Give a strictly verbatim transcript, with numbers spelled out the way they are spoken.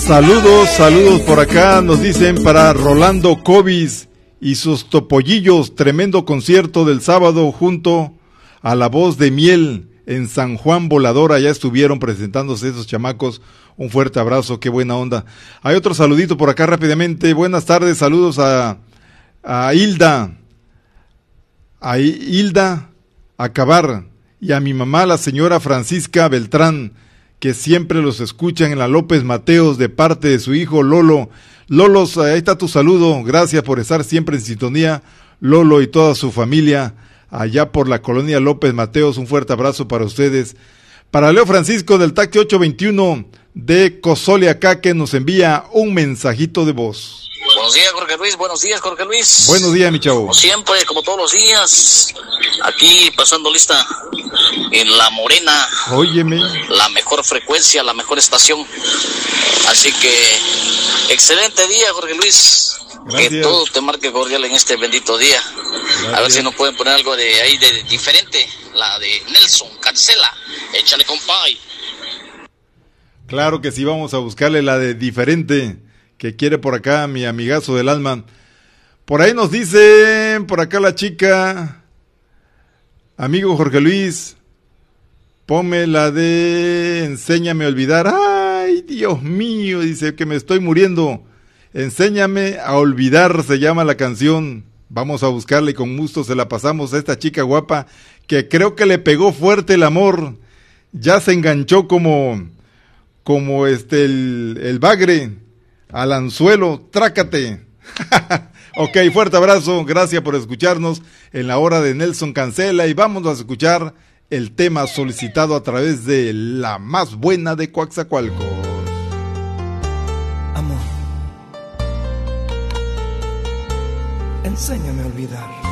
Saludos, saludos por acá, nos dicen para Rolando Cobis y sus topollillos, tremendo concierto del sábado junto a La Voz de Miel en San Juan Voladora, ya estuvieron presentándose esos chamacos, un fuerte abrazo, qué buena onda. Hay otro saludito por acá rápidamente, buenas tardes, saludos a, a Hilda, a Hilda Acabar y a mi mamá, la señora Francisca Beltrán, que siempre los escuchan en la López Mateos de parte de su hijo Lolo. Lolos, ahí está tu saludo, gracias por estar siempre en sintonía, Lolo y toda su familia, allá por la colonia López Mateos, un fuerte abrazo para ustedes. Para Leo Francisco del Taxi ocho veintiuno de Cozoliacá, que nos envía un mensajito de voz. Buenos días, Jorge Luis, buenos días, Jorge Luis. Buenos días, mi chavo. Como siempre, como todos los días, aquí pasando lista en La Morena. Óyeme. La mejor frecuencia, la mejor estación. Así que, excelente día, Jorge Luis. Gracias. Que todo te marque cordial en este bendito día. Gracias. A ver si nos pueden poner algo de ahí de diferente. La de Nelson Cancela. Échale, compay. Claro que sí, vamos a buscarle la de diferente que quiere por acá mi amigazo del alma. Por ahí nos dicen, por acá la chica, amigo Jorge Luis, ponme la de Enséñame a olvidar. Ay, Dios mío, dice que me estoy muriendo. Enséñame a olvidar, se llama la canción. Vamos a buscarle y con gusto se la pasamos a esta chica guapa que creo que le pegó fuerte el amor. Ya se enganchó como, como este el, el bagre al anzuelo, trácate. Ok, fuerte abrazo, gracias por escucharnos en la hora de Nelson Cancela y vamos a escuchar el tema solicitado a través de La Más Buena de Coaxacualcos. Amor, enséñame a olvidar.